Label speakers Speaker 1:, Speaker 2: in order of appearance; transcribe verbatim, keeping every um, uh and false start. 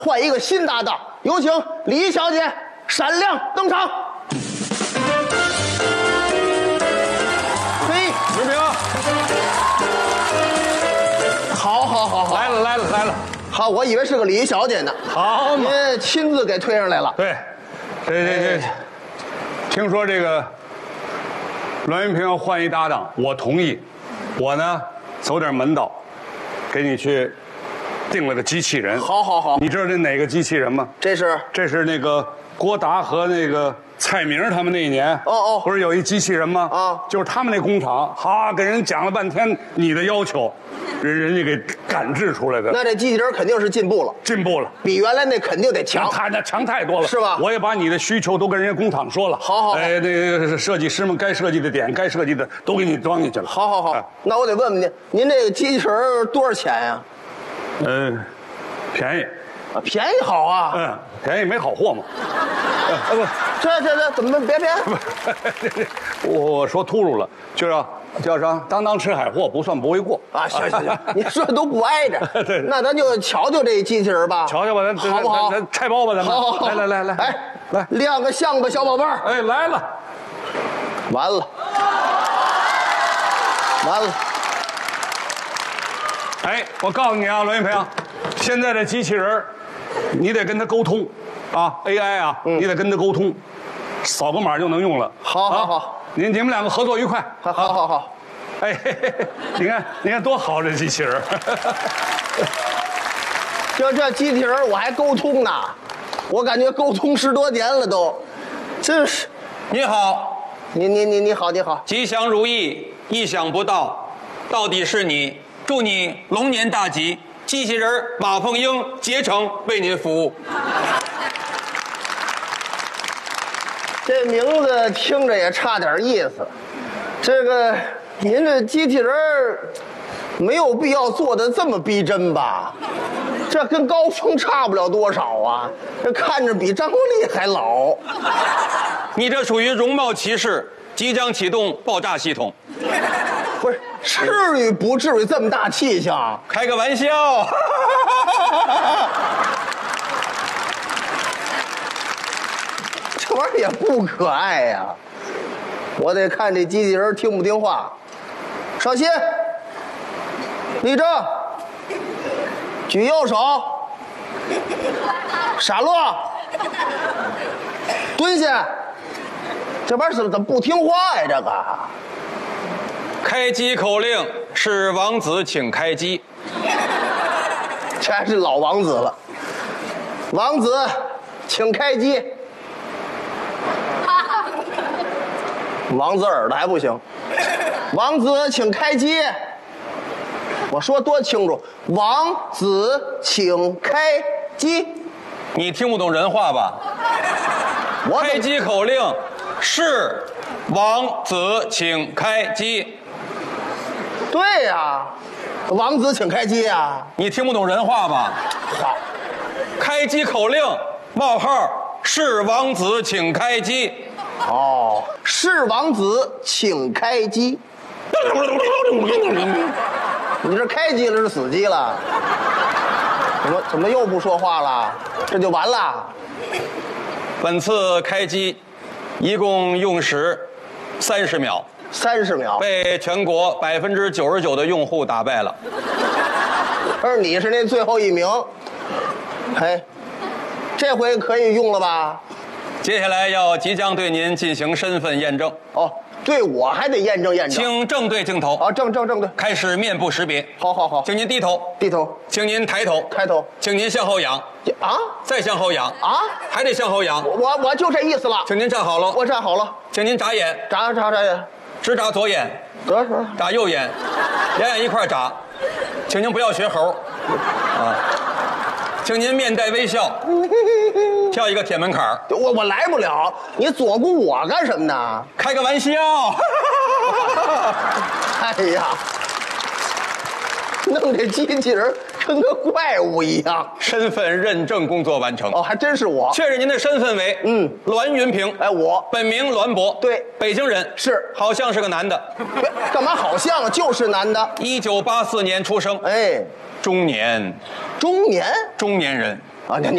Speaker 1: 换一个新搭档，有请李小姐闪亮登场。嘿，
Speaker 2: 刘平，
Speaker 1: 好，好，好，好，
Speaker 2: 来了，来了，来了。
Speaker 1: 好，我以为是个李小姐呢。
Speaker 2: 好嘛，
Speaker 1: 您亲自给推上来了。
Speaker 2: 对，这这这，听说这个栾云平要换一搭档，我同意。我呢，走点门道，给你去定了个机器人。
Speaker 1: 好，好，好。
Speaker 2: 你知道这哪个机器人吗？
Speaker 1: 这是
Speaker 2: 这是那个郭达和那个蔡明他们那一年，
Speaker 1: 哦哦
Speaker 2: 不是有一机器人吗？
Speaker 1: 啊
Speaker 2: 就是他们那工厂，哈，给人讲了半天你的要求，人人家给赶制出来的，
Speaker 1: 那这机器人肯定是进步了，
Speaker 2: 进步了。
Speaker 1: 比原来那肯定得强。
Speaker 2: 他那强太多了，
Speaker 1: 是吧
Speaker 2: 我也把你的需求都跟人家工厂说了。
Speaker 1: 好好好
Speaker 2: 哎，那个设计师们该设计的点，该设计的都给你装进去了。
Speaker 1: 好，好，好。
Speaker 2: 哎
Speaker 1: 那我得问问您，您这个机器人多少钱呀？
Speaker 2: 嗯，便宜，
Speaker 1: 啊，便宜好啊。
Speaker 2: 嗯，便宜没好货嘛。呃，不。
Speaker 1: 这这这怎么别别？
Speaker 2: 我我说秃噜了，就是啊叫啥？当当吃海货，不算不为过
Speaker 1: 啊，行行行，你说的都不挨着。
Speaker 2: 对对
Speaker 1: 那咱就瞧瞧这机器人吧。
Speaker 2: 瞧瞧吧，咱
Speaker 1: 好不好？
Speaker 2: 咱咱拆包吧，咱们。
Speaker 1: 好好好，
Speaker 2: 来来来来，
Speaker 1: 哎
Speaker 2: 来，
Speaker 1: 亮个相吧，小宝贝儿。
Speaker 2: 哎，来了，
Speaker 1: 完了，完了，
Speaker 2: 哎，我告诉你啊，栾云平，现在这机器人儿你得跟他沟通啊 ，A I 啊，
Speaker 1: 嗯
Speaker 2: 你得跟他沟通，扫个码就能用了。
Speaker 1: 好好好
Speaker 2: 啊，你你们两个合作愉快。
Speaker 1: 好好好好。
Speaker 2: 哎，嘿嘿嘿你看你看多好这机器人儿。
Speaker 1: 这这机器人我还沟通呢，我感觉沟通十多年了都，真是。
Speaker 3: 你好，
Speaker 1: 你你你你好你好，
Speaker 3: 吉祥如意，意想不到，到底是你，祝你龙年大吉。机器人马凤英竭诚为您服务。
Speaker 1: 这名字听着也差点意思。这个您这机器人没有必要做的这么逼真吧？这跟高峰差不了多少啊，这看着比张国立还老。
Speaker 3: 你这属于容貌歧视，即将启动爆炸系统。
Speaker 1: 不是，至于不至于这么大气象？
Speaker 3: 开个玩笑。
Speaker 1: 这玩意儿也不可爱呀、我得看这机器人听不听话。稍息，立正，举右手，傻乐，蹲下。这玩意儿怎么怎么不听话呀？这个
Speaker 3: 开机口令是王子，请开机。
Speaker 1: 这还是老王子了。王子，请开机。王子耳朵还不行。王子，请开机。我说多清楚，王子，请开机。
Speaker 3: 你听不懂人话吧？
Speaker 1: 我
Speaker 3: 开机口令是王子，请开机。
Speaker 1: 对呀、啊，王子，请开机呀。
Speaker 3: 你听不懂人话吧？
Speaker 1: 好，
Speaker 3: 开机口令冒号是王子，请开机。
Speaker 1: 哦，是王子，请开机。你这开机了是死机了？怎么怎么又不说话了？这就完了？
Speaker 3: 本次开机一共用时三十秒，
Speaker 1: 三十秒。
Speaker 3: 被全国百分之九十九的用户打败了。
Speaker 1: 而你是那最后一名。哎，这回可以用了吧？
Speaker 3: 接下来要即将对您进行身份验证。
Speaker 1: 哦，对我还得验证验证。
Speaker 3: 请正对镜头。
Speaker 1: 啊，正正正对。
Speaker 3: 开始面部识别。
Speaker 1: 好好好。
Speaker 3: 请您低头。
Speaker 1: 低头。
Speaker 3: 请您抬头。
Speaker 1: 抬头。
Speaker 3: 请您向后仰。
Speaker 1: 啊？
Speaker 3: 再向后仰。
Speaker 1: 啊？
Speaker 3: 还得向后仰。
Speaker 1: 我我我就这意思了。
Speaker 3: 请您站好了。
Speaker 1: 我站好了。
Speaker 3: 请您眨眼。
Speaker 1: 眨眨眨眼。
Speaker 3: 只眨左眼。
Speaker 1: 得得。
Speaker 3: 眨右眼，两眼一块眨。请您不要学猴。啊。请您面带微笑，跳一个铁门槛儿。
Speaker 1: 我我来不了，你左顾我干什么呢？
Speaker 3: 开个玩笑。
Speaker 1: 哎呀，弄这机器人跟个怪物一样。
Speaker 3: 身份认证工作完成。
Speaker 1: 哦，还真是我。
Speaker 3: 确认您的身份为
Speaker 1: 嗯
Speaker 3: 栾云平。
Speaker 1: 哎，我
Speaker 3: 本名栾博。
Speaker 1: 对，
Speaker 3: 北京人。
Speaker 1: 是，
Speaker 3: 好像是个男的。
Speaker 1: 干嘛好像就是男的？
Speaker 3: 一九八四年出生。
Speaker 1: 哎，
Speaker 3: 中年。
Speaker 1: 中年。
Speaker 3: 中年人。
Speaker 1: 啊，你。